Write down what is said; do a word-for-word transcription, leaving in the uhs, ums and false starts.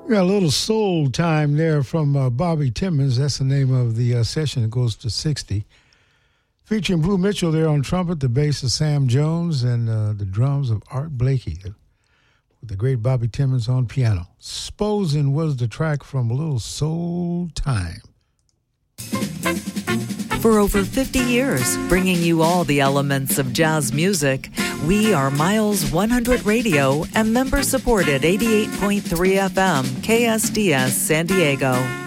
We got a little soul time there from uh, Bobby Timmons. That's the name of the uh, session. It goes to sixty. Featuring Blue Mitchell there on trumpet, the bass of Sam Jones, and uh, the drums of Art Blakey, with the great Bobby Timmons on piano. S'posin' was the track from A Little Soul Time. For over fifty years, bringing you all the elements of jazz music, we are Miles one hundred Radio and member-supported eighty-eight point three F M K S D S San Diego.